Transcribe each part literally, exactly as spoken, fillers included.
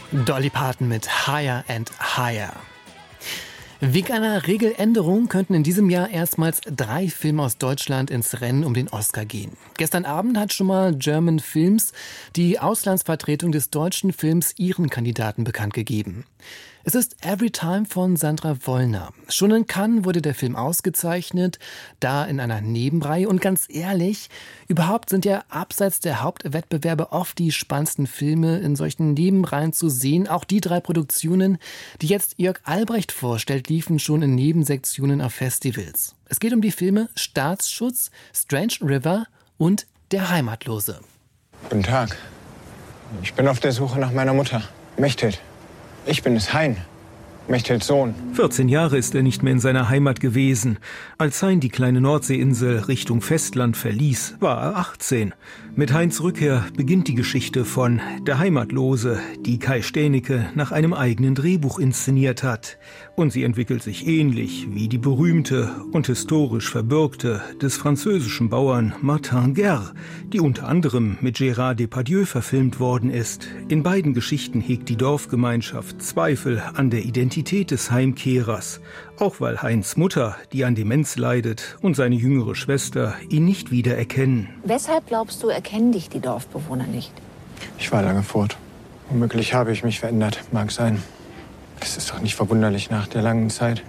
Dolly Parton mit Higher and Higher. Wegen einer Regeländerung könnten in diesem Jahr erstmals drei Filme aus Deutschland ins Rennen um den Oscar gehen. Gestern Abend hat schon mal German Films, die Auslandsvertretung des deutschen Films, ihren Kandidaten bekannt gegeben. Es ist Every Time von Sandra Wollner. Schon in Cannes wurde der Film ausgezeichnet, da in einer Nebenreihe. Und ganz ehrlich, überhaupt sind ja abseits der Hauptwettbewerbe oft die spannendsten Filme in solchen Nebenreihen zu sehen. Auch die drei Produktionen, die jetzt Jörg Albrecht vorstellt, liefen schon in Nebensektionen auf Festivals. Es geht um die Filme Staatsschutz, Strange River und Der Heimatlose. Guten Tag. Ich bin auf der Suche nach meiner Mutter, Mechthild. Ich bin es, Hein, Mechthilds Sohn. vierzehn Jahre ist er nicht mehr in seiner Heimat gewesen. Als Hein die kleine Nordseeinsel Richtung Festland verließ, war er achtzehn. Mit Heins Rückkehr beginnt die Geschichte von Der Heimatlose, die Kai Stänicke nach einem eigenen Drehbuch inszeniert hat. Und sie entwickelt sich ähnlich wie die berühmte und historisch verbürgte des französischen Bauern Martin Guerre, die unter anderem mit Gérard Depardieu verfilmt worden ist. In beiden Geschichten hegt die Dorfgemeinschaft Zweifel an der Identität des Heimkehrers, auch weil Heins Mutter, die an Demenz leidet, und seine jüngere Schwester ihn nicht wiedererkennen. Weshalb glaubst du, erkennen dich die Dorfbewohner nicht? Ich war lange fort. Womöglich habe ich mich verändert, mag sein. Das ist doch nicht verwunderlich nach der langen Zeit.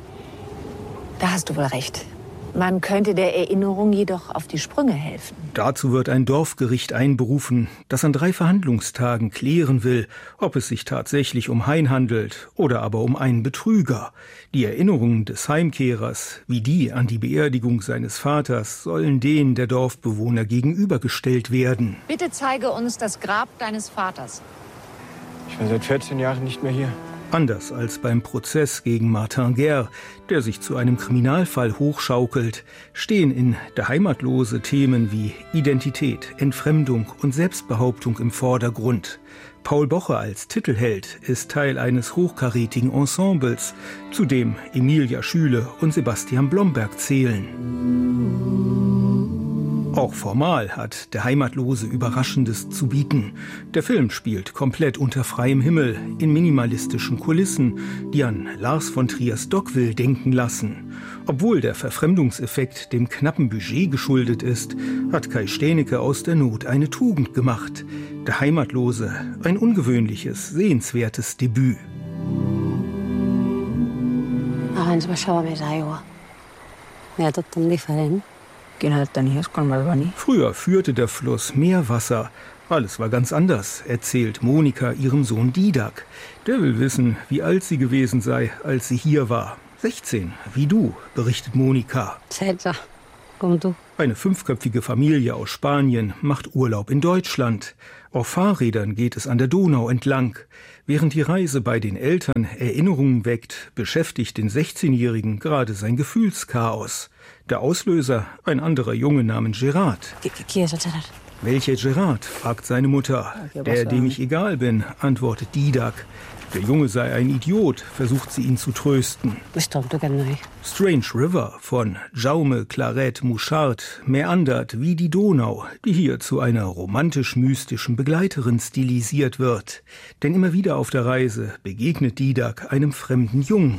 Da hast du wohl recht. Man könnte der Erinnerung jedoch auf die Sprünge helfen. Dazu wird ein Dorfgericht einberufen, das an drei Verhandlungstagen klären will, ob es sich tatsächlich um Hein handelt oder aber um einen Betrüger. Die Erinnerungen des Heimkehrers, wie die an die Beerdigung seines Vaters, sollen denen der Dorfbewohner gegenübergestellt werden. Bitte zeige uns das Grab deines Vaters. Ich war seit vierzehn Jahren nicht mehr hier. Anders als beim Prozess gegen Martin Guerre, der sich zu einem Kriminalfall hochschaukelt, stehen in Der Heimatlose Themen wie Identität, Entfremdung und Selbstbehauptung im Vordergrund. Paul Boche als Titelheld ist Teil eines hochkarätigen Ensembles, zu dem Emilia Schüle und Sebastian Blomberg zählen. Auch formal hat Der Heimatlose Überraschendes zu bieten. Der Film spielt komplett unter freiem Himmel, in minimalistischen Kulissen, die an Lars von Triers Dogville denken lassen. Obwohl der Verfremdungseffekt dem knappen Budget geschuldet ist, hat Kai Stänicke aus der Not eine Tugend gemacht. Der Heimatlose, ein ungewöhnliches, sehenswertes Debüt. Abans baixava més aigua. Era tot tan diferent. Früher führte der Fluss Meerwasser. Alles war ganz anders, erzählt Monika ihrem Sohn Didak. Der will wissen, wie alt sie gewesen sei, als sie hier war. sechzehn, wie du, berichtet Monika. setze, komm du. Eine fünfköpfige Familie aus Spanien macht Urlaub in Deutschland. Auf Fahrrädern geht es an der Donau entlang. Während die Reise bei den Eltern Erinnerungen weckt, beschäftigt den sechzehnjährigen gerade sein Gefühlschaos. Der Auslöser, ein anderer Junge namens Gerard. Welcher Gerard? Fragt seine Mutter. Der, dem ich egal bin, antwortet Didak. Der Junge sei ein Idiot, versucht sie ihn zu trösten. Strange River von Jaume Claret Mouchard meandert wie die Donau, die hier zu einer romantisch-mystischen Begleiterin stilisiert wird. Denn immer wieder auf der Reise begegnet Didak einem fremden Jungen.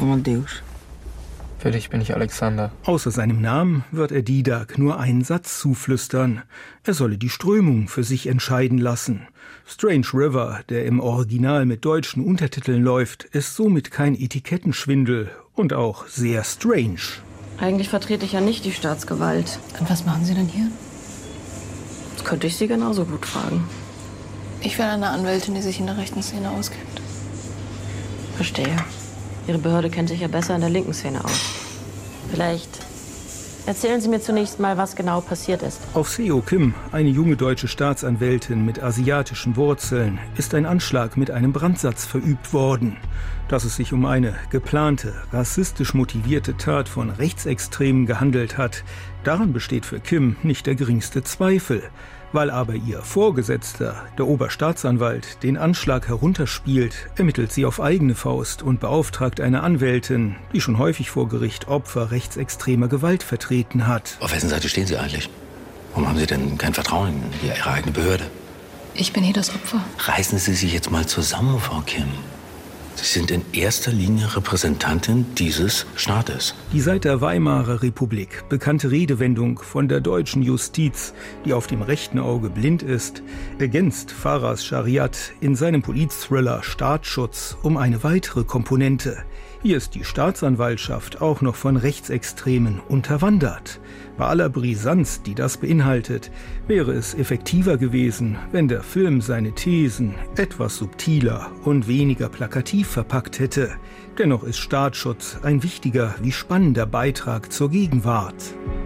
Für dich bin ich Alexander. Außer seinem Namen wird er Didak nur einen Satz zuflüstern. Er solle die Strömung für sich entscheiden lassen. Strange River, der im Original mit deutschen Untertiteln läuft, ist somit kein Etikettenschwindel und auch sehr strange. Eigentlich vertrete ich ja nicht die Staatsgewalt. Und was machen Sie denn hier? Das könnte ich Sie genauso gut fragen. Ich wäre eine Anwältin, die sich in der rechten Szene auskennt. Verstehe. Ihre Behörde kennt sich ja besser in der linken Szene aus. Vielleicht erzählen Sie mir zunächst mal, was genau passiert ist. Auf Seo Kim, eine junge deutsche Staatsanwältin mit asiatischen Wurzeln, ist ein Anschlag mit einem Brandsatz verübt worden. Dass es sich um eine geplante, rassistisch motivierte Tat von Rechtsextremen gehandelt hat, daran besteht für Kim nicht der geringste Zweifel. Weil aber ihr Vorgesetzter, der Oberstaatsanwalt, den Anschlag herunterspielt, ermittelt sie auf eigene Faust und beauftragt eine Anwältin, die schon häufig vor Gericht Opfer rechtsextremer Gewalt vertreten hat. Auf wessen Seite stehen Sie eigentlich? Warum haben Sie denn kein Vertrauen in Ihre eigene Behörde? Ich bin hier das Opfer. Reißen Sie sich jetzt mal zusammen, Frau Kim. Sie sind in erster Linie Repräsentantin dieses Staates. Die seit der Weimarer Republik bekannte Redewendung von der deutschen Justiz, die auf dem rechten Auge blind ist, ergänzt Faras Shariat in seinem Politthriller Staatsschutz um eine weitere Komponente. Hier ist die Staatsanwaltschaft auch noch von Rechtsextremen unterwandert. Bei aller Brisanz, die das beinhaltet, wäre es effektiver gewesen, wenn der Film seine Thesen etwas subtiler und weniger plakativ verpackt hätte. Dennoch ist Staatsschutz ein wichtiger wie spannender Beitrag zur Gegenwart.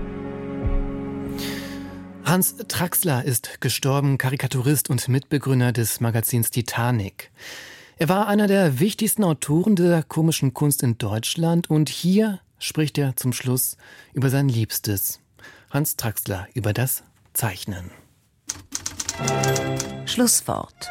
Hans Traxler ist gestorben, Karikaturist und Mitbegründer des Magazins Titanic. Er war einer der wichtigsten Autoren der komischen Kunst in Deutschland und hier spricht er zum Schluss über sein Liebstes. Hans Traxler über das Zeichnen. Schlusswort.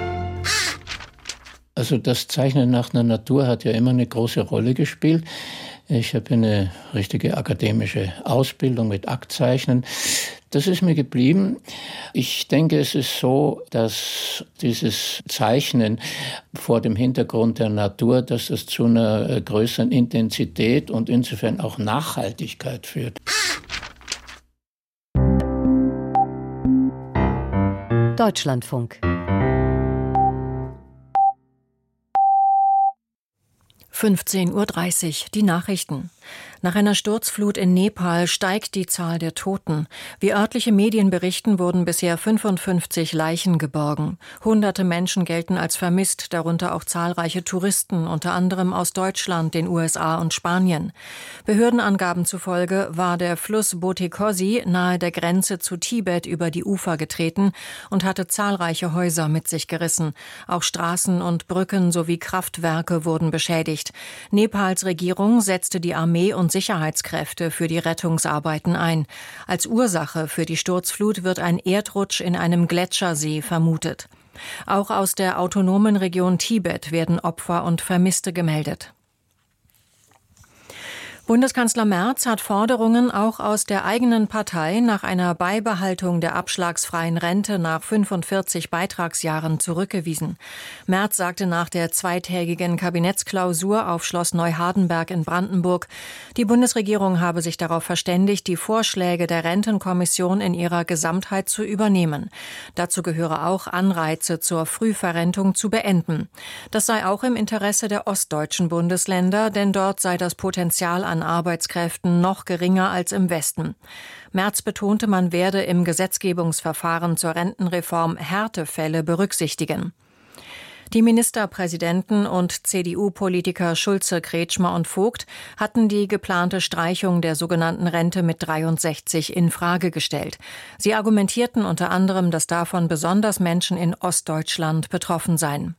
Also das Zeichnen nach der Natur hat ja immer eine große Rolle gespielt. Ich habe eine richtige akademische Ausbildung mit Aktzeichnen. Das ist mir geblieben. Ich denke, es ist so, dass dieses Zeichnen vor dem Hintergrund der Natur, dass das zu einer größeren Intensität und insofern auch Nachhaltigkeit führt. Deutschlandfunk. fünfzehn Uhr dreißig, die Nachrichten. Nach einer Sturzflut in Nepal steigt die Zahl der Toten. Wie örtliche Medien berichten, wurden bisher fünfundfünfzig Leichen geborgen. Hunderte Menschen gelten als vermisst, darunter auch zahlreiche Touristen, unter anderem aus Deutschland, den U S A und Spanien. Behördenangaben zufolge war der Fluss Botekosi nahe der Grenze zu Tibet über die Ufer getreten und hatte zahlreiche Häuser mit sich gerissen. Auch Straßen und Brücken sowie Kraftwerke wurden beschädigt. Nepals Regierung setzte die Armee und Sicherheitskräfte für die Rettungsarbeiten ein. Als Ursache für die Sturzflut wird ein Erdrutsch in einem Gletschersee vermutet. Auch aus der autonomen Region Tibet werden Opfer und Vermisste gemeldet. Bundeskanzler Merz hat Forderungen auch aus der eigenen Partei nach einer Beibehaltung der abschlagsfreien Rente nach fünfundvierzig Beitragsjahren zurückgewiesen. Merz sagte nach der zweitägigen Kabinettsklausur auf Schloss Neuhardenberg in Brandenburg, die Bundesregierung habe sich darauf verständigt, die Vorschläge der Rentenkommission in ihrer Gesamtheit zu übernehmen. Dazu gehöre auch, Anreize zur Frühverrentung zu beenden. Das sei auch im Interesse der ostdeutschen Bundesländer, denn dort sei das Potenzial an Arbeitskräften noch geringer als im Westen. Merz betonte, man werde im Gesetzgebungsverfahren zur Rentenreform Härtefälle berücksichtigen. Die Ministerpräsidenten und C D U-Politiker Schulze, Kretschmer und Vogt hatten die geplante Streichung der sogenannten Rente mit dreiundsechzig in Frage gestellt. Sie argumentierten unter anderem, dass davon besonders Menschen in Ostdeutschland betroffen seien.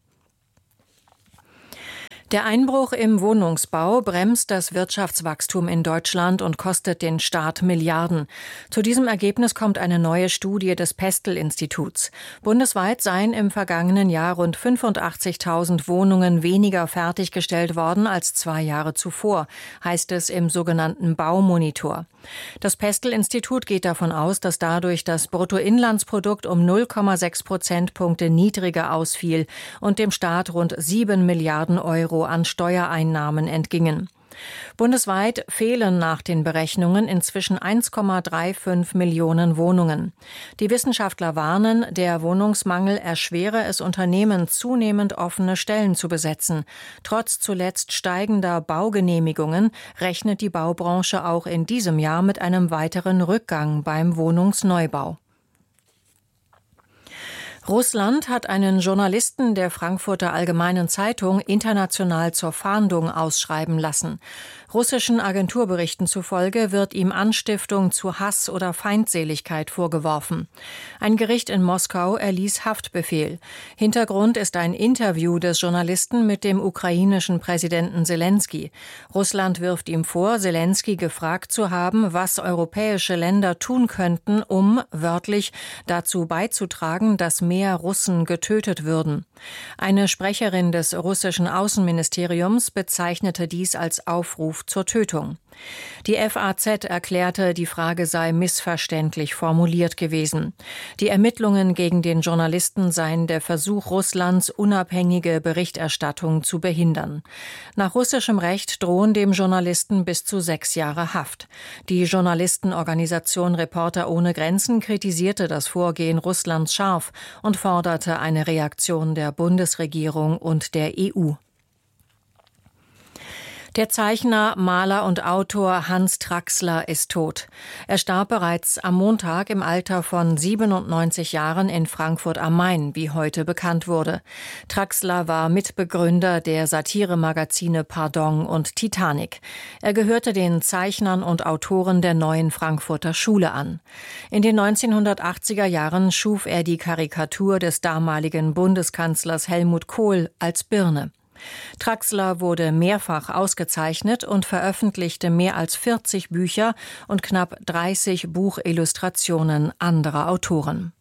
Der Einbruch im Wohnungsbau bremst das Wirtschaftswachstum in Deutschland und kostet den Staat Milliarden. Zu diesem Ergebnis kommt eine neue Studie des Pestel-Instituts. Bundesweit seien im vergangenen Jahr rund fünfundachtzigtausend Wohnungen weniger fertiggestellt worden als zwei Jahre zuvor, heißt es im sogenannten Baumonitor. Das Pestel-Institut geht davon aus, dass dadurch das Bruttoinlandsprodukt um null Komma sechs Prozentpunkte niedriger ausfiel und dem Staat rund sieben Milliarden Euro an Steuereinnahmen entgingen. Bundesweit fehlen nach den Berechnungen inzwischen eins Komma fünfunddreißig Millionen Wohnungen. Die Wissenschaftler warnen, der Wohnungsmangel erschwere es Unternehmen, zunehmend offene Stellen zu besetzen. Trotz zuletzt steigender Baugenehmigungen rechnet die Baubranche auch in diesem Jahr mit einem weiteren Rückgang beim Wohnungsneubau. Russland hat einen Journalisten der Frankfurter Allgemeinen Zeitung international zur Fahndung ausschreiben lassen. Russischen Agenturberichten zufolge wird ihm Anstiftung zu Hass oder Feindseligkeit vorgeworfen. Ein Gericht in Moskau erließ Haftbefehl. Hintergrund ist ein Interview des Journalisten mit dem ukrainischen Präsidenten Selensky. Russland wirft ihm vor, Selensky gefragt zu haben, was europäische Länder tun könnten, um, wörtlich, dazu beizutragen, dass mehr mehr Russen getötet würden. Eine Sprecherin des russischen Außenministeriums bezeichnete dies als Aufruf zur Tötung. Die F A Z erklärte, die Frage sei missverständlich formuliert gewesen. Die Ermittlungen gegen den Journalisten seien der Versuch Russlands, unabhängige Berichterstattung zu behindern. Nach russischem Recht drohen dem Journalisten bis zu sechs Jahre Haft. Die Journalistenorganisation Reporter ohne Grenzen kritisierte das Vorgehen Russlands scharf und forderte eine Reaktion der Bundesregierung und der E U. Der Zeichner, Maler und Autor Hans Traxler ist tot. Er starb bereits am Montag im Alter von siebenundneunzig Jahren in Frankfurt am Main, wie heute bekannt wurde. Traxler war Mitbegründer der Satiremagazine Pardon und Titanic. Er gehörte den Zeichnern und Autoren der neuen Frankfurter Schule an. In den neunzehnhundertachtziger Jahren schuf er die Karikatur des damaligen Bundeskanzlers Helmut Kohl als Birne. Traxler wurde mehrfach ausgezeichnet und veröffentlichte mehr als vierzig Bücher und knapp dreißig Buchillustrationen anderer Autoren.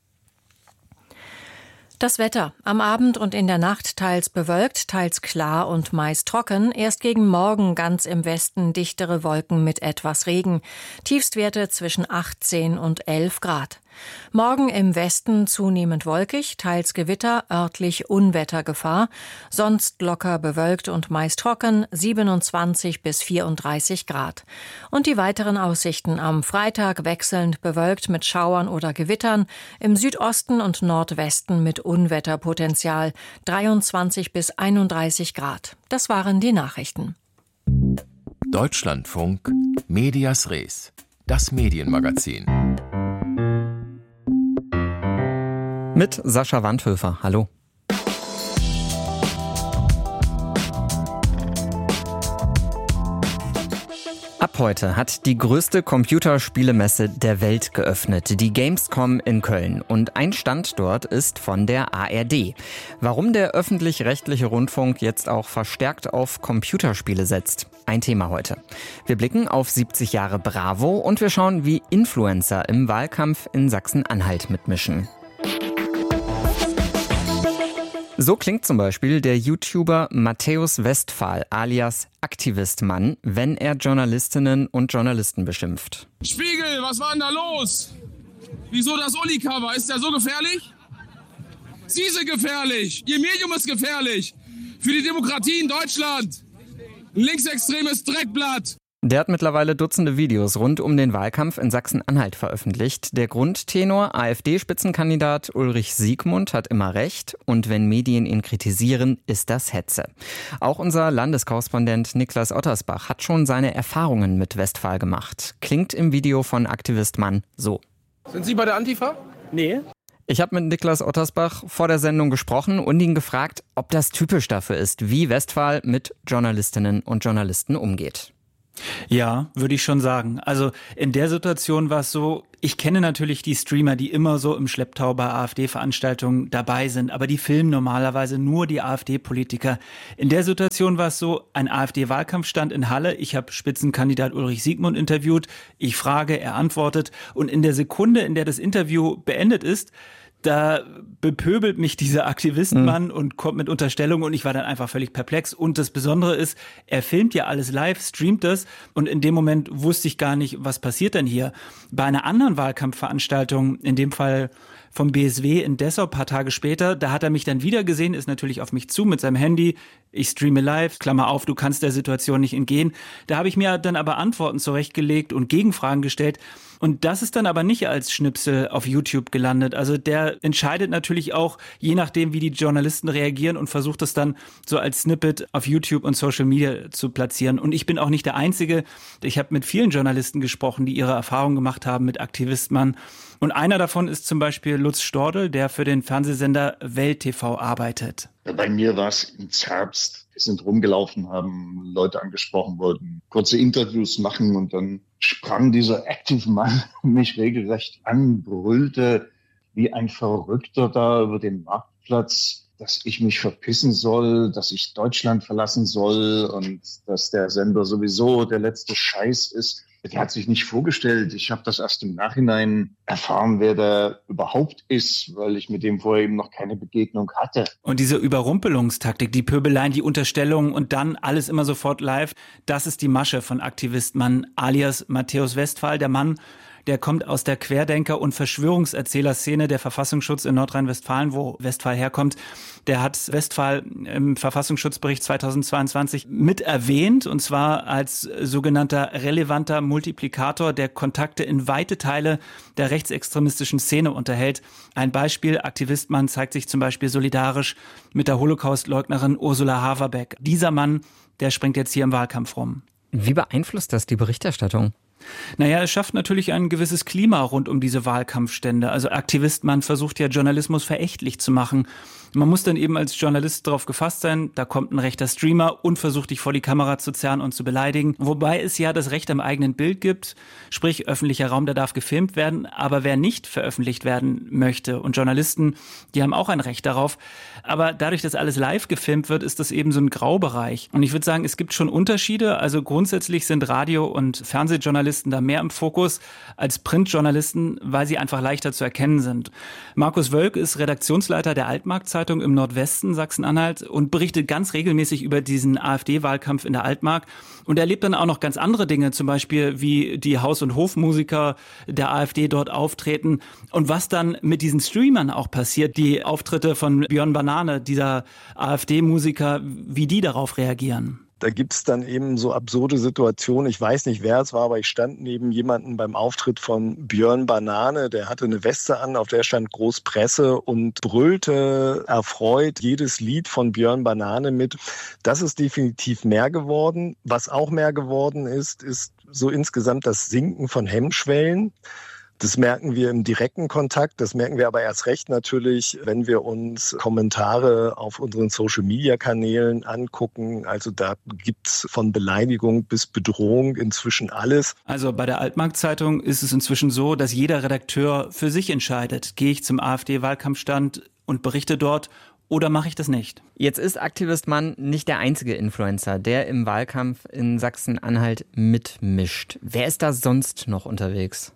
Das Wetter. Am Abend und in der Nacht teils bewölkt, teils klar und meist trocken. Erst gegen Morgen ganz im Westen dichtere Wolken mit etwas Regen. Tiefstwerte zwischen achtzehn und elf Grad. Morgen im Westen zunehmend wolkig, teils Gewitter, örtlich Unwettergefahr. Sonst locker bewölkt und meist trocken, siebenundzwanzig bis vierunddreißig Grad. Und die weiteren Aussichten am Freitag wechselnd bewölkt mit Schauern oder Gewittern, im Südosten und Nordwesten mit Unwetterpotenzial, dreiundzwanzig bis einunddreißig Grad. Das waren die Nachrichten. Deutschlandfunk, Medias Res, das Medienmagazin. Mit Sascha Wandhöfer. Hallo. Ab heute hat die größte Computerspielemesse der Welt geöffnet, die Gamescom in Köln. Und ein Stand dort ist von der A R D. Warum der öffentlich-rechtliche Rundfunk jetzt auch verstärkt auf Computerspiele setzt, ein Thema heute. Wir blicken auf siebzig Jahre Bravo und wir schauen, wie Influencer im Wahlkampf in Sachsen-Anhalt mitmischen. So klingt zum Beispiel der YouTuber Matthäus Westphal alias Aktivistmann, wenn er Journalistinnen und Journalisten beschimpft. Spiegel, was war denn da los? Wieso das Uli-Cover? Ist der so gefährlich? Sie sind gefährlich. Ihr Medium ist gefährlich. Für die Demokratie in Deutschland. Ein linksextremes Dreckblatt. Der hat mittlerweile Dutzende Videos rund um den Wahlkampf in Sachsen-Anhalt veröffentlicht. Der Grundtenor AfD-Spitzenkandidat Ulrich Siegmund hat immer recht und wenn Medien ihn kritisieren, ist das Hetze. Auch unser Landeskorrespondent Niklas Ottersbach hat schon seine Erfahrungen mit Westphal gemacht. Klingt im Video von Aktivistmann so. Sind Sie bei der Antifa? Nee. Ich habe mit Niklas Ottersbach vor der Sendung gesprochen und ihn gefragt, ob das typisch dafür ist, wie Westphal mit Journalistinnen und Journalisten umgeht. Ja, würde ich schon sagen. Also in der Situation war es so, ich kenne natürlich die Streamer, die immer so im Schlepptau bei AfD-Veranstaltungen dabei sind, aber die filmen normalerweise nur die AfD-Politiker. In der Situation war es so, ein AfD-Wahlkampf stand in Halle, ich habe Spitzenkandidat Ulrich Siegmund interviewt, ich frage, er antwortet und in der Sekunde, in der das Interview beendet ist, da bepöbelt mich dieser Aktivistenmann mhm. und kommt mit Unterstellungen und ich war dann einfach völlig perplex. Und das Besondere ist, er filmt ja alles live, streamt das und in dem Moment wusste ich gar nicht, was passiert denn hier. Bei einer anderen Wahlkampfveranstaltung, in dem Fall vom B S W in Dessau, paar Tage später, da hat er mich dann wieder gesehen, ist natürlich auf mich zu mit seinem Handy. Ich streame live, Klammer auf, du kannst der Situation nicht entgehen. Da habe ich mir dann aber Antworten zurechtgelegt und Gegenfragen gestellt. Und das ist dann aber nicht als Schnipsel auf YouTube gelandet. Also der entscheidet natürlich auch, je nachdem, wie die Journalisten reagieren und versucht das dann so als Snippet auf YouTube und Social Media zu platzieren. Und ich bin auch nicht der Einzige. Ich habe mit vielen Journalisten gesprochen, die ihre Erfahrungen gemacht haben mit Aktivistmann. Und einer davon ist zum Beispiel Lutz Stordel, der für den Fernsehsender Welt T V arbeitet. Bei mir war es im Herbst. Wir sind rumgelaufen, haben Leute angesprochen, wollten kurze Interviews machen und dann sprang dieser Active-Mann mich regelrecht an, brüllte wie ein Verrückter da über den Marktplatz, dass ich mich verpissen soll, dass ich Deutschland verlassen soll und dass der Sender sowieso der letzte Scheiß ist. Der hat sich nicht vorgestellt. Ich habe das erst im Nachhinein erfahren, wer der überhaupt ist, weil ich mit dem vorher eben noch keine Begegnung hatte. Und diese Überrumpelungstaktik, die Pöbeleien, die Unterstellungen und dann alles immer sofort live, das ist die Masche von Aktivistmann alias Matthäus Westphal, der Mann, der kommt aus der Querdenker- und Verschwörungserzähler-Szene der Verfassungsschutz in Nordrhein-Westfalen, wo Westphal herkommt. Der hat Westphal im Verfassungsschutzbericht zweitausendzweiundzwanzig mit erwähnt, und zwar als sogenannter relevanter Multiplikator, der Kontakte in weite Teile der rechtsextremistischen Szene unterhält. Ein Beispiel: Aktivistmann zeigt sich zum Beispiel solidarisch mit der Holocaust-Leugnerin Ursula Haverbeck. Dieser Mann, der springt jetzt hier im Wahlkampf rum. Wie beeinflusst das die Berichterstattung? Naja, es schafft natürlich ein gewisses Klima rund um diese Wahlkampfstände. Also Aktivistmann versucht ja, Journalismus verächtlich zu machen. Man muss dann eben als Journalist darauf gefasst sein, da kommt ein rechter Streamer und versucht, dich vor die Kamera zu zerren und zu beleidigen. Wobei es ja das Recht am eigenen Bild gibt, sprich öffentlicher Raum, der darf gefilmt werden. Aber wer nicht veröffentlicht werden möchte, und Journalisten, die haben auch ein Recht darauf. Aber dadurch, dass alles live gefilmt wird, ist das eben so ein Graubereich. Und ich würde sagen, es gibt schon Unterschiede. Also grundsätzlich sind Radio- und Fernsehjournalisten da mehr im Fokus als Printjournalisten, weil sie einfach leichter zu erkennen sind. Markus Wölk ist Redaktionsleiter der Altmark-Zeitung im Nordwesten Sachsen-Anhalt und berichtet ganz regelmäßig über diesen AfD-Wahlkampf in der Altmark. Und er erlebt dann auch noch ganz andere Dinge, zum Beispiel wie die Haus- und Hofmusiker der AfD dort auftreten und was dann mit diesen Streamern auch passiert, die Auftritte von Björn Banane, dieser AfD-Musiker, wie die darauf reagieren. Da gibt es dann eben so absurde Situationen. Ich weiß nicht, wer es war, aber ich stand neben jemandem beim Auftritt von Björn Banane. Der hatte eine Weste an, auf der stand Groß Presse und brüllte erfreut jedes Lied von Björn Banane mit. Das ist definitiv mehr geworden. Was auch mehr geworden ist, ist so insgesamt das Sinken von Hemmschwellen. Das merken wir im direkten Kontakt, das merken wir aber erst recht natürlich, wenn wir uns Kommentare auf unseren Social-Media-Kanälen angucken. Also da gibt's von Beleidigung bis Bedrohung inzwischen alles. Also bei der Altmark-Zeitung ist es inzwischen so, dass jeder Redakteur für sich entscheidet. Gehe ich zum AfD-Wahlkampfstand und berichte dort, oder mache ich das nicht? Jetzt ist Aktivistmann nicht der einzige Influencer, der im Wahlkampf in Sachsen-Anhalt mitmischt. Wer ist da sonst noch unterwegs?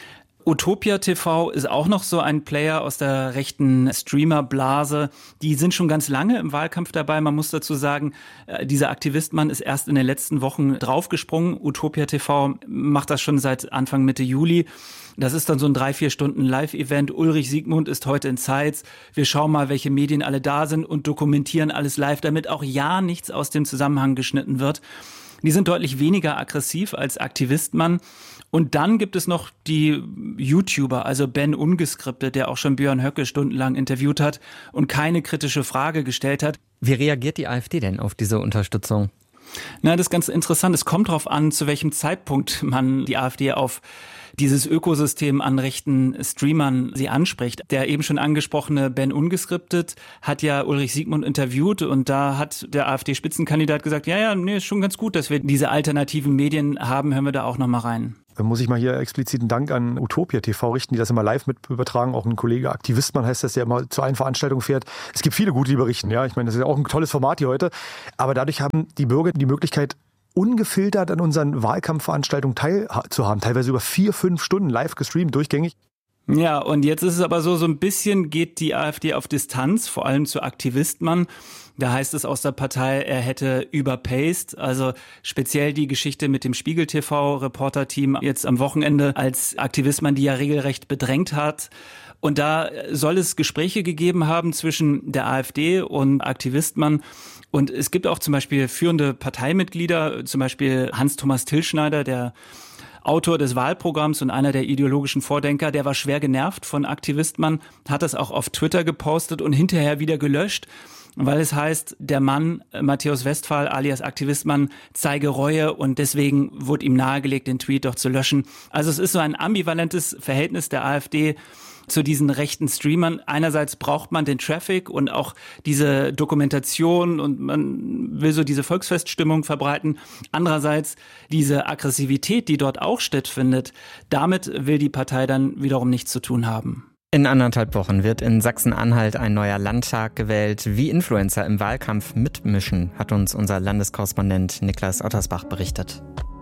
Utopia T V ist auch noch so ein Player aus der rechten Streamer-Blase. Die sind schon ganz lange im Wahlkampf dabei. Man muss dazu sagen, dieser Aktivistmann ist erst in den letzten Wochen draufgesprungen. Utopia T V macht das schon seit Anfang Mitte Juli. Das ist dann so ein drei, vier Stunden Live-Event. Ulrich Siegmund ist heute in Zeitz. Wir schauen mal, welche Medien alle da sind und dokumentieren alles live, damit auch ja nichts aus dem Zusammenhang geschnitten wird. Die sind deutlich weniger aggressiv als Aktivistmann. Und dann gibt es noch die YouTuber, also Ben Ungeskriptet, der auch schon Björn Höcke stundenlang interviewt hat und keine kritische Frage gestellt hat. Wie reagiert die AfD denn auf diese Unterstützung? Na, das ist ganz interessant. Es kommt darauf an, zu welchem Zeitpunkt man die AfD auf dieses Ökosystem an rechten Streamern sie anspricht. Der eben schon angesprochene Ben Ungeskriptet hat ja Ulrich Siegmund interviewt und da hat der AfD-Spitzenkandidat gesagt, ja, ja, nee, ist schon ganz gut, dass wir diese alternativen Medien haben, hören wir da auch noch mal rein. Da muss ich mal hier expliziten Dank an Utopia T V richten, die das immer live mit übertragen. Auch ein Kollege Aktivistmann heißt das, der immer zu allen Veranstaltungen fährt. Es gibt viele gute, die berichten. Ja, ich meine, das ist ja auch ein tolles Format hier heute. Aber dadurch haben die Bürger die Möglichkeit, ungefiltert an unseren Wahlkampfveranstaltungen teilzuhaben. Teilweise über vier, fünf Stunden live gestreamt, durchgängig. Ja, und jetzt ist es aber so, so ein bisschen geht die AfD auf Distanz, vor allem zu Aktivistmann. Da heißt es aus der Partei, er hätte überpaced, also speziell die Geschichte mit dem Spiegel-T V-Reporter-Team jetzt am Wochenende als Aktivistmann, die ja regelrecht bedrängt hat. Und da soll es Gespräche gegeben haben zwischen der AfD und Aktivistmann. Und es gibt auch zum Beispiel führende Parteimitglieder, zum Beispiel Hans-Thomas Tillschneider, der Autor des Wahlprogramms und einer der ideologischen Vordenker, der war schwer genervt von Aktivistmann, hat das auch auf Twitter gepostet und hinterher wieder gelöscht, weil es heißt, der Mann, Matthäus Westphal alias Aktivistmann, zeige Reue und deswegen wurde ihm nahegelegt, den Tweet doch zu löschen. Also es ist so ein ambivalentes Verhältnis der AfD zu diesen rechten Streamern. Einerseits braucht man den Traffic und auch diese Dokumentation und man will so diese Volksfeststimmung verbreiten. Andererseits diese Aggressivität, die dort auch stattfindet, damit will die Partei dann wiederum nichts zu tun haben. In anderthalb Wochen wird in Sachsen-Anhalt ein neuer Landtag gewählt. Wie Influencer im Wahlkampf mitmischen, hat uns unser Landeskorrespondent Niklas Ottersbach berichtet.